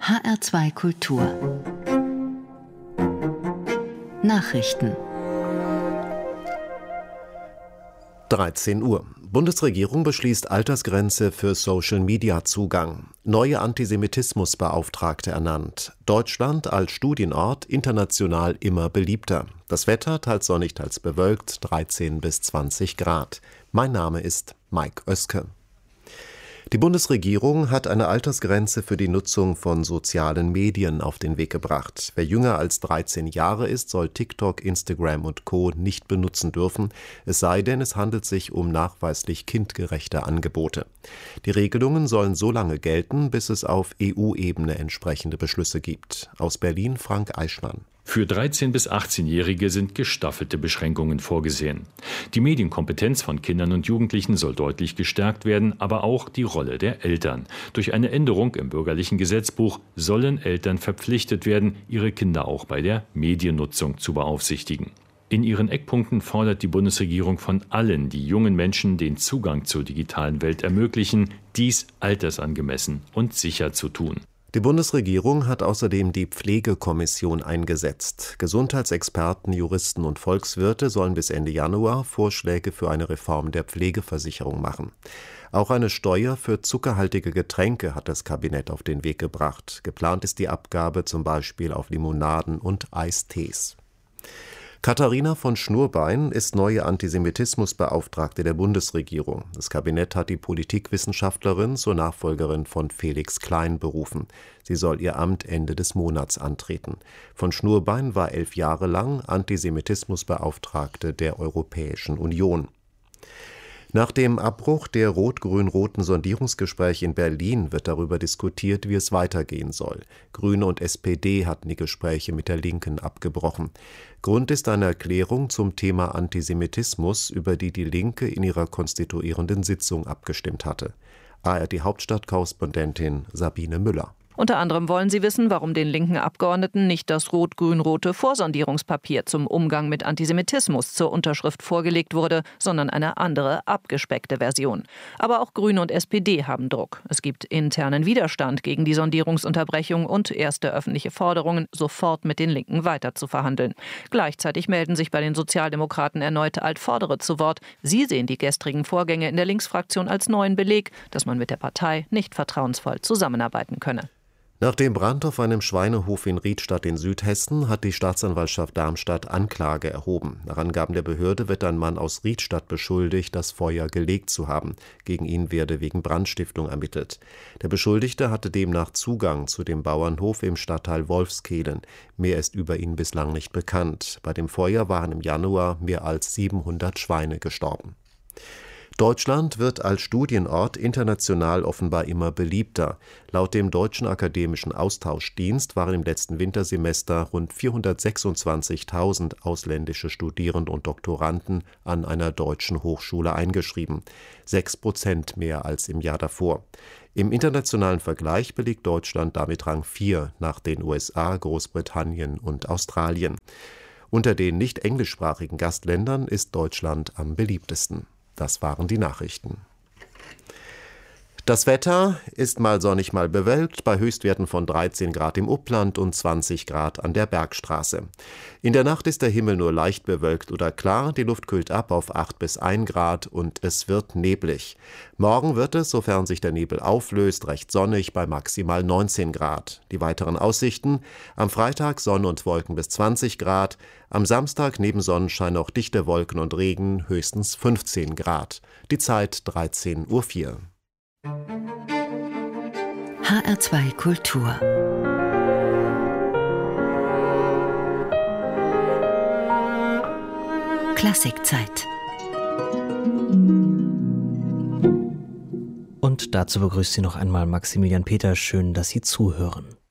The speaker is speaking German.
HR2 Kultur Nachrichten 13 Uhr. Bundesregierung beschließt Altersgrenze für Social-Media-Zugang. Neue Antisemitismusbeauftragte ernannt. Deutschland als Studienort international immer beliebter. Das Wetter teils sonnig, teils bewölkt, 13 bis 20 Grad. Mein Name ist Mike Oeske. Die Bundesregierung hat eine Altersgrenze für die Nutzung von sozialen Medien auf den Weg gebracht. Wer jünger als 13 Jahre ist, soll TikTok, Instagram und Co. nicht benutzen dürfen, es sei denn, es handelt sich um nachweislich kindgerechte Angebote. Die Regelungen sollen so lange gelten, bis es auf EU-Ebene entsprechende Beschlüsse gibt. Aus Berlin Frank Eichmann. Für 13- bis 18-Jährige sind gestaffelte Beschränkungen vorgesehen. Die Medienkompetenz von Kindern und Jugendlichen soll deutlich gestärkt werden, aber auch die Rolle der Eltern. Durch eine Änderung im bürgerlichen Gesetzbuch sollen Eltern verpflichtet werden, ihre Kinder auch bei der Mediennutzung zu beaufsichtigen. In ihren Eckpunkten fordert die Bundesregierung von allen, die jungen Menschen den Zugang zur digitalen Welt ermöglichen, dies altersangemessen und sicher zu tun. Die Bundesregierung hat außerdem die Pflegekommission eingesetzt. Gesundheitsexperten, Juristen und Volkswirte sollen bis Ende Januar Vorschläge für eine Reform der Pflegeversicherung machen. Auch eine Steuer für zuckerhaltige Getränke hat das Kabinett auf den Weg gebracht. Geplant ist die Abgabe zum Beispiel auf Limonaden und Eistees. Katharina von Schnurbein ist neue Antisemitismusbeauftragte der Bundesregierung. Das Kabinett hat die Politikwissenschaftlerin zur Nachfolgerin von Felix Klein berufen. Sie soll ihr Amt Ende des Monats antreten. Von Schnurbein war 11 Jahre lang Antisemitismusbeauftragte der Europäischen Union. Nach dem Abbruch der rot-grün-roten Sondierungsgespräche in Berlin wird darüber diskutiert, wie es weitergehen soll. Grüne und SPD hatten die Gespräche mit der Linken abgebrochen. Grund ist eine Erklärung zum Thema Antisemitismus, über die die Linke in ihrer konstituierenden Sitzung abgestimmt hatte. ARD-Hauptstadtkorrespondentin Sabine Müller. Unter anderem wollen sie wissen, warum den linken Abgeordneten nicht das rot-grün-rote Vorsondierungspapier zum Umgang mit Antisemitismus zur Unterschrift vorgelegt wurde, sondern eine andere, abgespeckte Version. Aber auch Grüne und SPD haben Druck. Es gibt internen Widerstand gegen die Sondierungsunterbrechung und erste öffentliche Forderungen, sofort mit den Linken weiter zu verhandeln. Gleichzeitig melden sich bei den Sozialdemokraten erneut Altvordere zu Wort. Sie sehen die gestrigen Vorgänge in der Linksfraktion als neuen Beleg, dass man mit der Partei nicht vertrauensvoll zusammenarbeiten könne. Nach dem Brand auf einem Schweinehof in Riedstadt in Südhessen hat die Staatsanwaltschaft Darmstadt Anklage erhoben. Nach Angaben der Behörde wird ein Mann aus Riedstadt beschuldigt, das Feuer gelegt zu haben. Gegen ihn werde wegen Brandstiftung ermittelt. Der Beschuldigte hatte demnach Zugang zu dem Bauernhof im Stadtteil Wolfskehlen. Mehr ist über ihn bislang nicht bekannt. Bei dem Feuer waren im Januar mehr als 700 Schweine gestorben. Deutschland wird als Studienort international offenbar immer beliebter. Laut dem Deutschen Akademischen Austauschdienst waren im letzten Wintersemester rund 426.000 ausländische Studierende und Doktoranden an einer deutschen Hochschule eingeschrieben. 6% mehr als im Jahr davor. Im internationalen Vergleich belegt Deutschland damit Rang 4 nach den USA, Großbritannien und Australien. Unter den nicht englischsprachigen Gastländern ist Deutschland am beliebtesten. Das waren die Nachrichten. Das Wetter ist mal sonnig, mal bewölkt, bei Höchstwerten von 13 Grad im Upland und 20 Grad an der Bergstraße. In der Nacht ist der Himmel nur leicht bewölkt oder klar, die Luft kühlt ab auf 8 bis 1 Grad und es wird neblig. Morgen wird es, sofern sich der Nebel auflöst, recht sonnig bei maximal 19 Grad. Die weiteren Aussichten: am Freitag Sonne und Wolken bis 20 Grad, am Samstag neben Sonnenschein auch dichte Wolken und Regen, höchstens 15 Grad. Die Zeit 13:04 Uhr. HR2 Kultur Klassikzeit. Und dazu begrüßt Sie noch einmal Maximilian Peter. Schön, dass Sie zuhören.